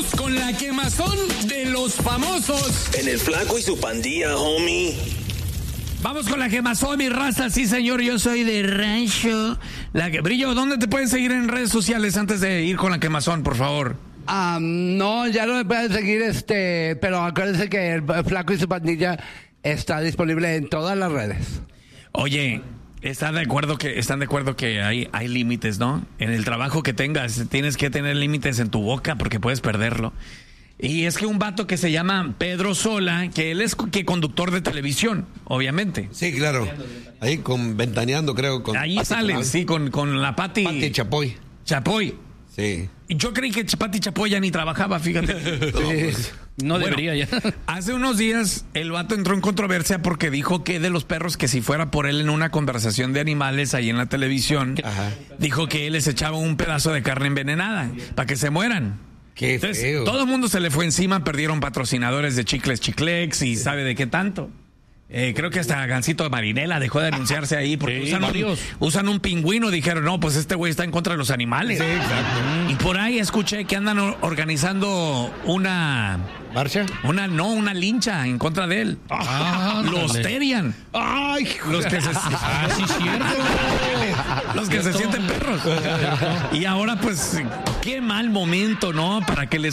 Vamos con la quemazón de los famosos. En el Flaco y su pandilla, homie. Vamos con la quemazón, mi raza. Sí, señor, yo soy de Rancho. Brillo, ¿dónde te pueden seguir en redes sociales antes de ir con la quemazón, por favor? No, ya no me pueden seguir, pero acuérdense que el Flaco y su pandilla está disponible en todas las redes. Oye, están de acuerdo que hay límites, ¿no? En el trabajo que tengas, tienes que tener límites en tu boca porque puedes perderlo. Y es que un vato que se llama Pedro Sola, que él es conductor de televisión, obviamente. Sí, claro. Ahí Ventaneando, creo. Ahí salen, sí, con la Pati Chapoy. Chapoy. Sí. Y yo creí que Pati Chapoy ya ni trabajaba, fíjate. No debería ya. Hace unos días el vato entró en controversia porque dijo que de los perros, que si fuera por él en una conversación de animales ahí en la televisión, dijo que él les echaba un pedazo de carne envenenada para que se mueran. Qué Entonces, feo. todo el mundo se le fue encima, perdieron patrocinadores de Chicles Chiclex y sabe de qué tanto. Creo que hasta Gansito Marinela dejó de anunciarse ahí porque usan un pingüino. Dijeron, no, pues este güey está en contra de los animales. Sí, exacto. Y por ahí escuché que andan organizando una... ¿Marcha? Una lincha en contra de él. Los terian. ¡Ay, Los que se... sí, cierto. Los que se sienten perros. Y ahora, pues, qué mal momento, ¿no? Para que les